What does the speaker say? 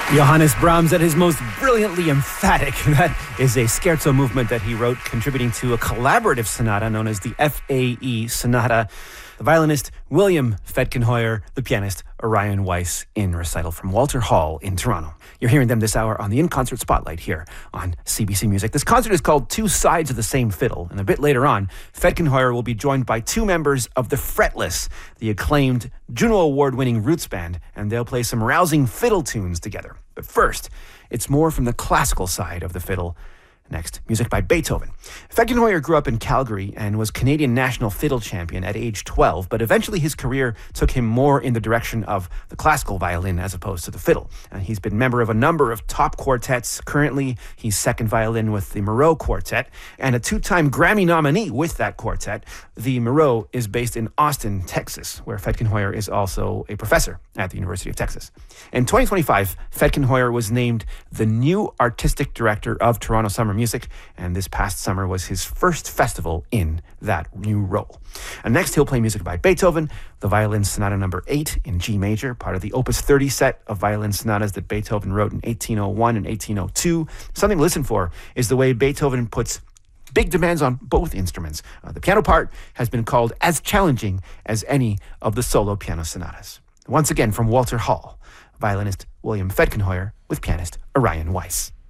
Johannes Brahms at his most brilliantly emphatic. That is a scherzo movement that he wrote, contributing to a collaborative sonata known as the FAE Sonata. The violinist William Fedkenheuer, the pianist Orion Weiss, in recital from Walter Hall in Toronto. You're hearing them this hour on the In-Concert Spotlight here on CBC Music. This concert is called Two Sides of the Same Fiddle, and a bit later on, Fedkenheuer will be joined by two members of the Fretless, the acclaimed Juno Award-winning Roots band, and they'll play some rousing fiddle tunes together. But first, it's more from the classical side of the fiddle. Next, music by Beethoven. Fedkenheuer grew up in Calgary and was Canadian national fiddle champion at age 12, but eventually his career took him more in the direction of the classical violin as opposed to the fiddle. He's been member of a number of top quartets. Currently, he's second violin with the Moreau Quartet and a two-time Grammy nominee with that quartet. The Moreau is based in Austin, Texas, where Fedkenheuer is also a professor at the University of Texas. In 2025, Fedkenheuer was named the new artistic director of Toronto Summer Music, and this past summer was his first festival in that new role. And next, he'll play music by Beethoven, the Violin Sonata No. 8 in G major, part of the Opus 30 set of violin sonatas that Beethoven wrote in 1801 and 1802. Something to listen for is the way Beethoven puts big demands on both instruments. The piano part has been called as challenging as any of the solo piano sonatas. Once again, from Walter Hall, violinist William Fedkenheuer with pianist Orion Weiss.